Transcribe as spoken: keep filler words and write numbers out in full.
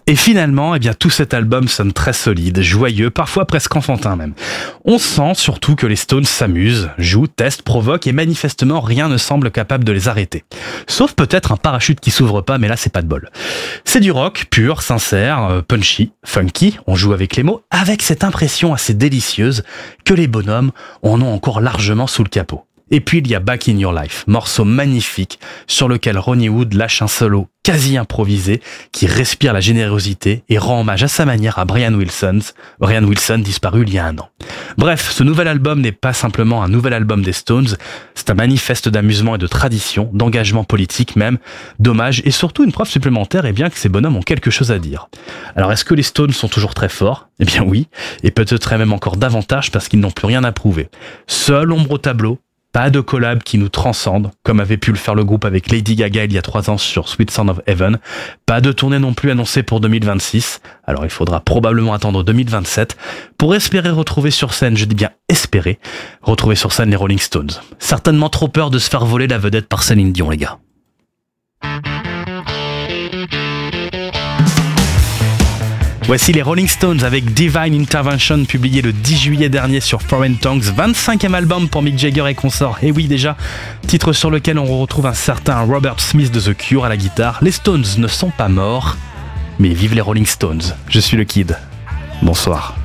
Et finalement, eh bien, tout cet album sonne très solide, joyeux, parfois presque enfantin même. On sent surtout que les Stones s'amusent, jouent, testent, provoquent et manifestement rien ne semble capable de les arrêter. Sauf peut-être un parachute qui s'ouvre pas, mais là c'est pas de bol. C'est du rock pur, sincère, punchy, funky, on joue avec les mots, avec cette impression assez délicieuse que les bonhommes en ont encore largement sous le capot. Et puis il y a Back in Your Life, morceau magnifique sur lequel Ronnie Wood lâche un solo quasi improvisé qui respire la générosité et rend hommage à sa manière à Brian Wilson, Brian Wilson disparu il y a un an. Bref, ce nouvel album n'est pas simplement un nouvel album des Stones, c'est un manifeste d'amusement et de tradition, d'engagement politique même, d'hommage et surtout une preuve supplémentaire et bien que ces bonhommes ont quelque chose à dire. Alors est-ce que les Stones sont toujours très forts ? Eh bien oui, et peut-être même encore davantage parce qu'ils n'ont plus rien à prouver. Seul ombre au tableau, pas de collab qui nous transcende, comme avait pu le faire le groupe avec Lady Gaga il y a trois ans sur Sweet Sound of Heaven. Pas de tournée non plus annoncée pour deux mille vingt-six. Alors il faudra probablement attendre deux mille vingt-sept pour espérer retrouver sur scène, je dis bien espérer, retrouver sur scène les Rolling Stones. Certainement trop peur de se faire voler la vedette par Céline Dion, les gars. Voici les Rolling Stones avec Divine Intervention, publié le dix juillet dernier sur Foreign Tongues, vingt-cinquième album pour Mick Jagger et consorts. Et oui déjà, titre sur lequel on retrouve un certain Robert Smith de The Cure à la guitare. Les Stones ne sont pas morts, mais vive les Rolling Stones. Je suis le Kid. Bonsoir.